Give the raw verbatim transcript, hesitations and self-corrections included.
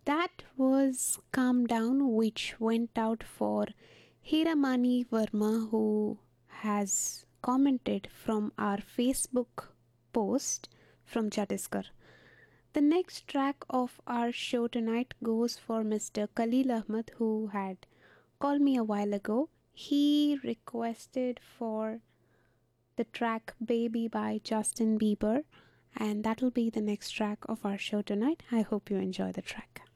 That was Calm Down, which went out for Hiramani Verma, who has commented from our Facebook post from Chhattisgarh. The next track of our show tonight goes for Mister Khalil Ahmed, who had called me a while ago. He requested for the track Baby by Justin Bieber, and that'll be the next track of our show tonight. I hope you enjoy the track.